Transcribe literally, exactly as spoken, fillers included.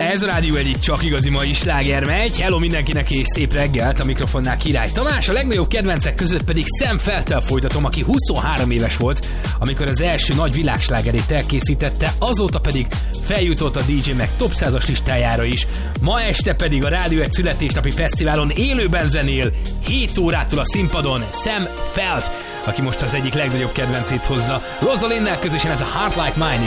Ez a Rádió egyik csak igazi mai sláger megy. Hello mindenkinek és szép reggelt, a mikrofonnál Király Tamás, a legnagyobb kedvencek között pedig Sam Felttel folytatom, aki huszonhárom éves volt, amikor az első nagy világslágerét elkészítette, azóta pedig feljutott a dé dzsé Mag top százas listájára is. Ma este pedig a Rádió egy születésnapi fesztiválon élőben zenél, hét órától a színpadon Sam Felt, aki most az egyik legnagyobb kedvencét hozza. Rosalinnel közösen ez a Heart Like Mine